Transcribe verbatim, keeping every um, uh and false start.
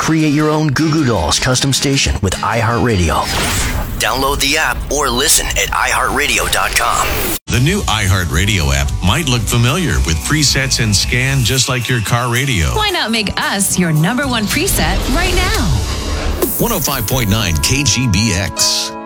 Create your own Goo Goo Dolls custom station with iHeartRadio. Download the app or listen at i heart radio dot com. The new iHeartRadio app might look familiar with presets and scan just like your car radio. Why not make us your number one preset right now? one oh five point nine K G B X.